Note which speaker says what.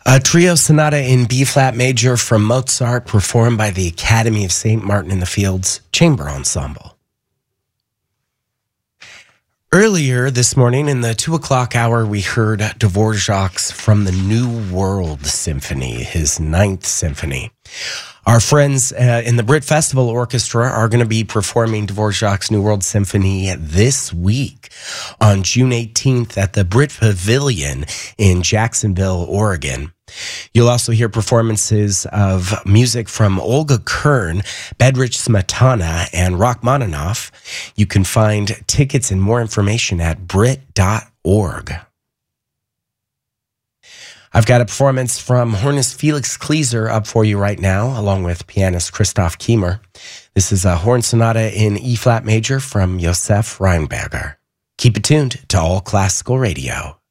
Speaker 1: A trio sonata in B-flat major from Mozart, performed by the Academy of St. Martin in the Fields Chamber Ensemble. Earlier this morning in the 2 o'clock hour, we heard Dvorak's From the New World Symphony, his 9th symphony. Our friends in the Brit Festival Orchestra are going to be performing Dvorak's New World Symphony this week on June 18th at the Brit Pavilion in Jacksonville, Oregon. You'll also hear performances of music from Olga Kern, Bedrich Smetana, and Rachmaninoff. You can find tickets and more information at Brit.org. I've got a performance from hornist Felix Klieser up for you right now, along with pianist Christoph Kiemer. This is a horn sonata in E-flat major from Josef Rheinberger. Keep it tuned to All Classical Radio.